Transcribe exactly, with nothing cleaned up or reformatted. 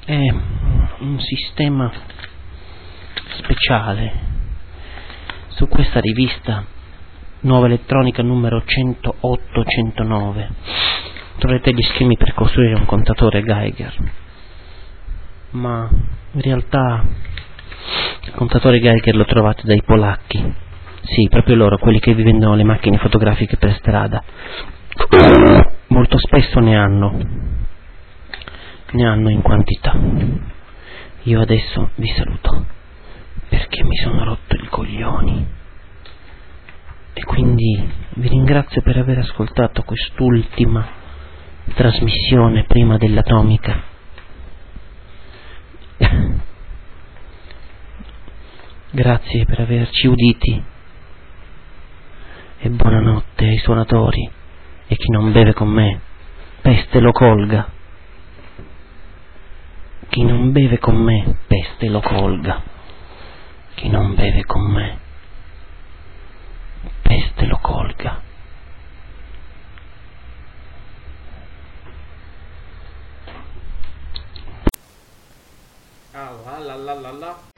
è un sistema speciale. Su questa rivista Nuova Elettronica numero centootto centonove troverete gli schemi per costruire un contatore Geiger, ma in realtà il contatore Geiger lo trovate dai polacchi, sì, proprio loro, quelli che vi vendono le macchine fotografiche per strada. Molto spesso ne hanno ne hanno in quantità. Io adesso vi saluto perché mi sono rotto i coglioni e quindi vi ringrazio per aver ascoltato quest'ultima trasmissione prima dell'atomica. Grazie per averci uditi e buonanotte ai suonatori e chi non beve con me peste lo colga. Chi non beve con me peste lo colga. Chi non beve con me peste lo colga. Ah, la la la la la.